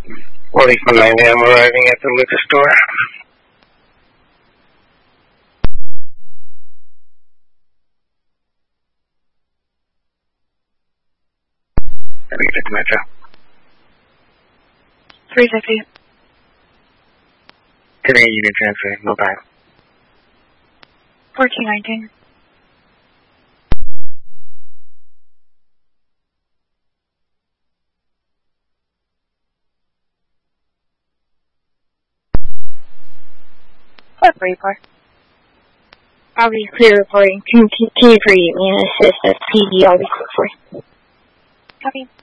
41 I'm arriving at the liquor store. Let me get to Metro. 350. Today unit transfer, no time. 1419. What report? I'll be clear reporting. Can you create me an assist at PD? I'll be quick for you. Copy.